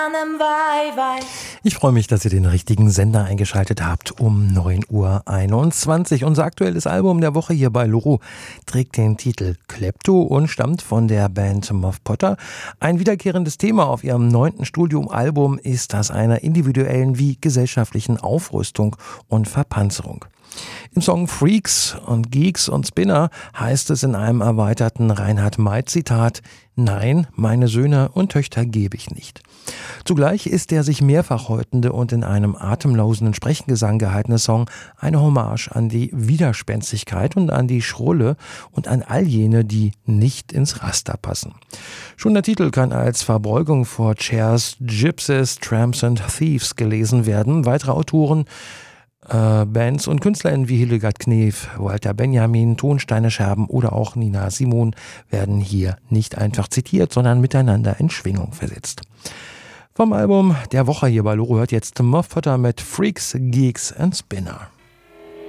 Ich freue mich, dass ihr den richtigen Sender eingeschaltet habt um 9:21 Uhr. Unser aktuelles Album der Woche hier bei Loro trägt den Titel Klepto und stammt von der Band Muff Potter. Ein wiederkehrendes Thema auf ihrem 9. Studioalbum ist das einer individuellen wie gesellschaftlichen Aufrüstung und Verpanzerung. Im Song Freaks und Geeks und Spinner heißt es in einem erweiterten Reinhard-May-Zitat: Nein, meine Söhne und Töchter gebe ich nicht. Zugleich ist der sich mehrfach häutende und in einem atemlosen Sprechengesang gehaltene Song eine Hommage an die Widerspenstigkeit und an die Schrulle und an all jene, die nicht ins Raster passen. Schon der Titel kann als Verbeugung vor Chairs, Gypsies, Tramps and Thieves gelesen werden. Weitere Autoren, Bands und KünstlerInnen wie Hildegard Knef, Walter Benjamin, Tonsteine Scherben oder auch Nina Simon werden hier nicht einfach zitiert, sondern miteinander in Schwingung versetzt. Vom Album der Woche hier bei Loro hört jetzt Muff Potter mit Freaks, Geeks and Spinner.